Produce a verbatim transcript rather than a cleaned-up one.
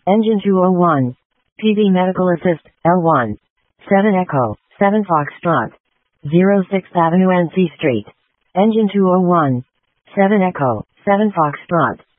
Engine two oh one. P V Medical Assist, L one. seven Echo, seven Foxtrot. zero sixth Avenue N C Street. Engine two oh one. seven Echo, seven Foxtrot.